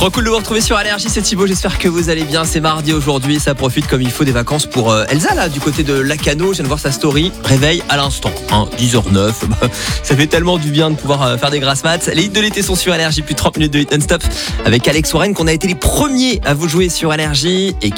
Trop cool de vous retrouver sur Allergie, c'est Thibaut, j'espère que vous allez bien. C'est mardi aujourd'hui, ça profite comme il faut des vacances pour Elsa là, du côté de Lacano. Je viens de voir sa story, réveil à l'instant, 10h09. Ça fait tellement du bien de pouvoir faire des grasses maths. Les hits de l'été sont sur Allergie, plus de 30 minutes de hit non-stop avec Alex Warren qu'on a été les premiers à vous jouer sur Allergie et